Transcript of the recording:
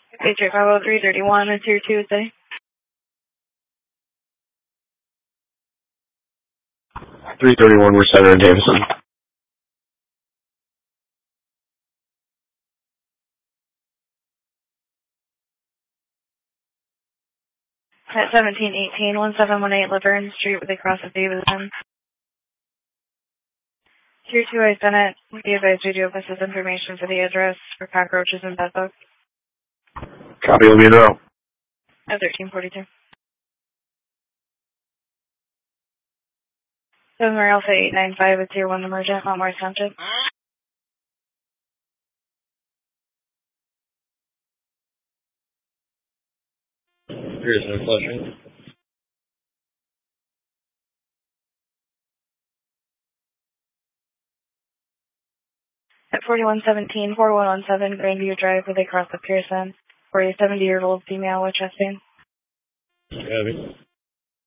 Patriot 50331, it's here Tuesday. 331, we're Center and Davison. At 1718, 1718 Laverne Street with a cross of Davison. Tier 2 Ice Bennett, be advised we do have this information for the address for cockroaches and bed bugs. Copy, let me know. At 1342. 7 Alpha 895, it's Tier 1 Emergent, Mount Morris Township. Here's no flushing. At 4117, 4117 Grandview Drive with a cross of Pearson for a 70-year-old female with chest pain. Copy.